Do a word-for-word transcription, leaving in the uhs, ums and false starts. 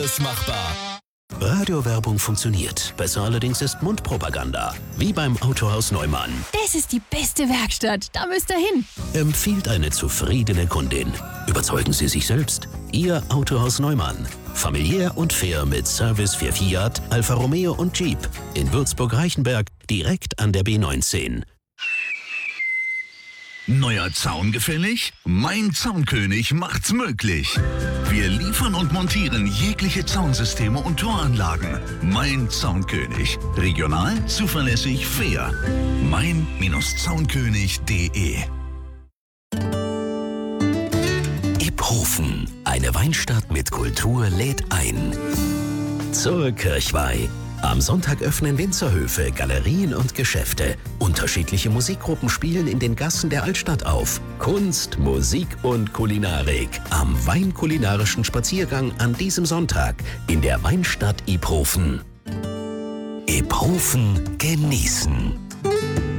alles machbar. Radiowerbung funktioniert. Besser allerdings ist Mundpropaganda. Wie beim Autohaus Neumann. Das ist die beste Werkstatt. Da müsst ihr hin. Empfiehlt eine zufriedene Kundin. Überzeugen Sie sich selbst. Ihr Autohaus Neumann. Familiär und fair mit Service für Fiat, Alfa Romeo und Jeep. In Würzburg-Reichenberg, direkt an der B neunzehn. Neuer Zaun gefällig? Mein Zaunkönig macht's möglich. Wir liefern und montieren jegliche Zaunsysteme und Toranlagen. Mein Zaunkönig. Regional, zuverlässig, fair. mein Zaunkönig punkt de Iphofen, eine Weinstadt mit Kultur, lädt ein. Zur Kirchweih. Am Sonntag öffnen Winzerhöfe, Galerien und Geschäfte. Unterschiedliche Musikgruppen spielen in den Gassen der Altstadt auf. Kunst, Musik und Kulinarik. Am weinkulinarischen Spaziergang an diesem Sonntag in der Weinstadt Iphofen. Iphofen genießen.